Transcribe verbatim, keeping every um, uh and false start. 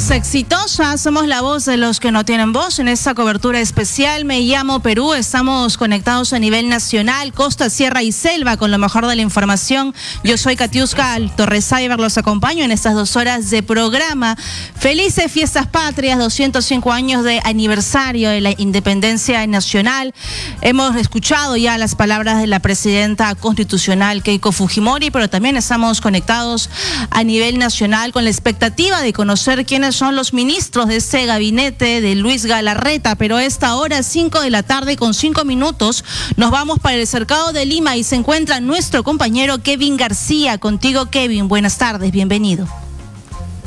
voz exitosa, somos la voz de los que no tienen voz en esta cobertura especial. Me llamo Perú, estamos conectados a nivel nacional, costa, sierra y selva con lo mejor de la información. Yo soy Katiuska Torres-Cyber, los acompaño en estas dos horas de programa. Felices fiestas patrias, doscientos cinco años de aniversario de la independencia nacional. Hemos escuchado ya las palabras de la presidenta constitucional Keiko Fujimori, pero también estamos conectados a nivel nacional con la expectativa de conocer quiénes son los ministros de este gabinete de Luis Galarreta. Pero a esta hora, cinco de la tarde con cinco minutos, nos vamos para el cercado de Lima y se encuentra nuestro compañero Kevin García. Contigo, Kevin, buenas tardes, bienvenido.